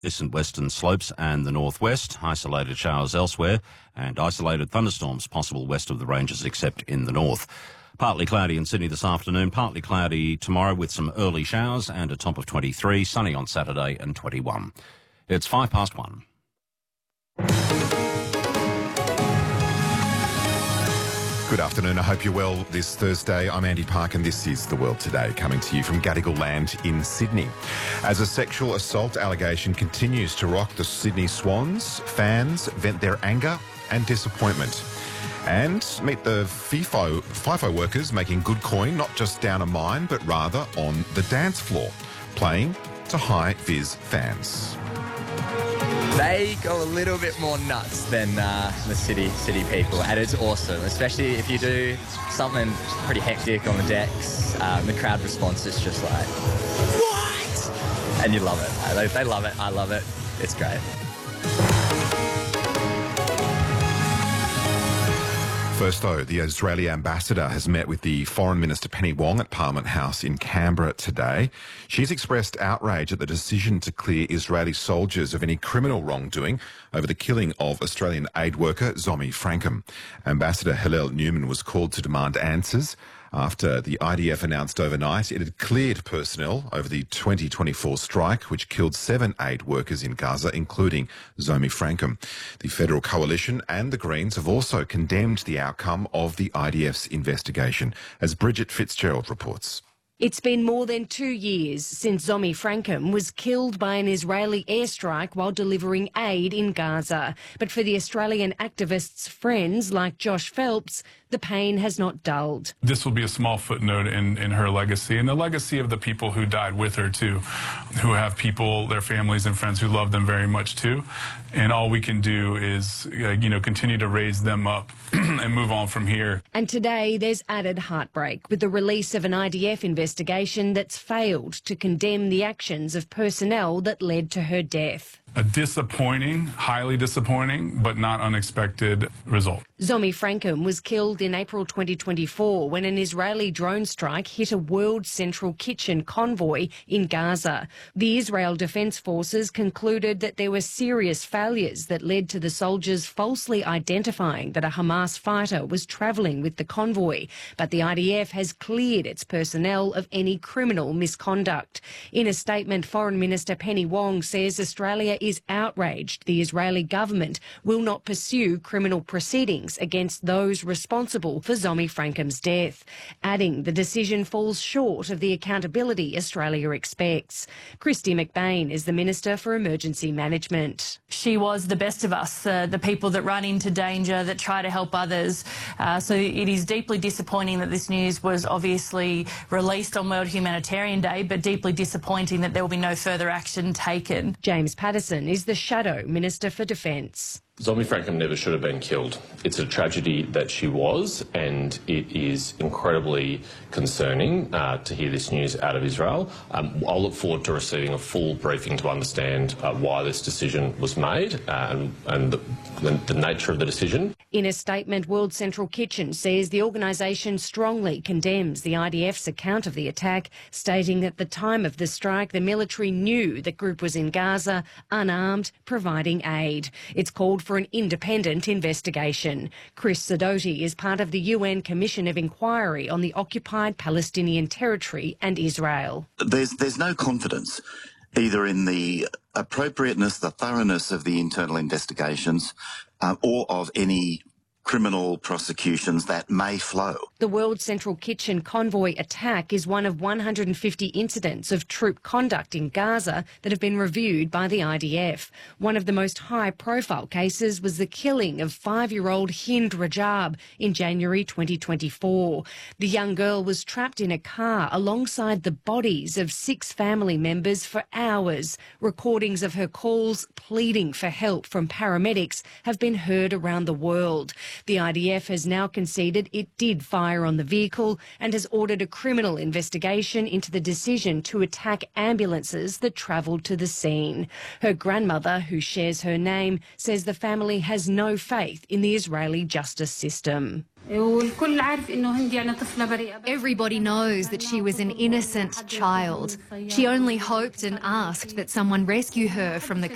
Eastern western slopes and the northwest. Isolated showers elsewhere and isolated thunderstorms possible west of the ranges except in the north. Partly cloudy in Sydney this afternoon, partly cloudy tomorrow with some early showers and a top of 23, sunny on Saturday and 21. It's 1:05. Good afternoon. I hope you're well this Thursday. I'm Andy Park and this is The World Today, coming to you from Gadigal Land in Sydney. As a sexual assault allegation continues to rock the Sydney Swans, fans vent their anger and disappointment. And meet the FIFO workers making good coin, not just down a mine, but rather on the dance floor, playing to high-vis fans. They go a little bit more nuts than the city people, and it's awesome, especially if you do something pretty hectic on the decks. The crowd response is just like, what? And you love it. They love it. I love it. It's great. First, though, the Israeli ambassador has met with the Foreign Minister Penny Wong at Parliament House in Canberra today. She's expressed outrage at the decision to clear Israeli soldiers of any criminal wrongdoing over the killing of Australian aid worker Zomi Frankum. Ambassador Hillel Newman was called to demand answers after the IDF announced overnight it had cleared personnel over the 2024 strike, which killed 7 aid workers in Gaza, including Zomi Frankum. The Federal Coalition and the Greens have also condemned the outcome of the IDF's investigation, as Bridget Fitzgerald reports. It's been more than 2 years since Zomi Frankum was killed by an Israeli airstrike while delivering aid in Gaza. But for the Australian activists' friends like Josh Phelps, the pain has not dulled. This will be a small footnote in her legacy and the legacy of the people who died with her too, who have people, their families and friends who love them very much too. And all we can do is, continue to raise them up and move on from here. And today there's added heartbreak with the release of an IDF investigation that's failed to condemn the actions of personnel that led to her death. A disappointing, highly disappointing, but not unexpected result. Zomi Frankum was killed in April 2024 when an Israeli drone strike hit a World Central Kitchen convoy in Gaza. The Israel Defense Forces concluded that there were serious failures that led to the soldiers falsely identifying that a Hamas fighter was travelling with the convoy. But the IDF has cleared its personnel of any criminal misconduct. In a statement, Foreign Minister Penny Wong says Australia is outraged the Israeli government will not pursue criminal proceedings against those responsible for Zomi Frankum's death, adding the decision falls short of the accountability Australia expects. Kristy McBain is the Minister for Emergency Management. She was the best of us, the people that run into danger, that try to help others. So it is deeply disappointing that this news was obviously released on World Humanitarian Day, but deeply disappointing that there will be no further action taken. James Patterson is the Shadow Minister for Defence. Zomi Frankum never should have been killed. It's a tragedy that she was, and it is incredibly concerning to hear this news out of Israel. I'll look forward to receiving a full briefing to understand why this decision was made and the nature of the decision. In a statement, World Central Kitchen says the organisation strongly condemns the IDF's account of the attack, stating that at the time of the strike, the military knew the group was in Gaza, unarmed, providing aid. It's called for an independent investigation. Chris Sidoti is part of the UN Commission of Inquiry on the occupied Palestinian territory and Israel. There's no confidence either in the appropriateness, the thoroughness of the internal investigations or of any criminal prosecutions that may flow. The World Central Kitchen convoy attack is one of 150 incidents of troop conduct in Gaza that have been reviewed by the IDF. One of the most high-profile cases was the killing of 5-year-old Hind Rajab in January 2024. The young girl was trapped in a car alongside the bodies of 6 family members for hours. Recordings of her calls pleading for help from paramedics have been heard around the world. The IDF has now conceded it did fire on the vehicle and has ordered a criminal investigation into the decision to attack ambulances that travelled to the scene. Her grandmother, who shares her name, says the family has no faith in the Israeli justice system. Everybody knows that she was an innocent child. She only hoped and asked that someone rescue her from the